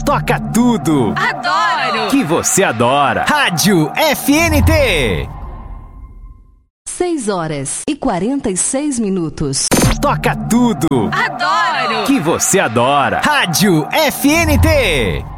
Toca tudo. Adoro. Que você adora. Rádio FNT. 6h46. Toca tudo. Adoro. Que você adora. Rádio FNT.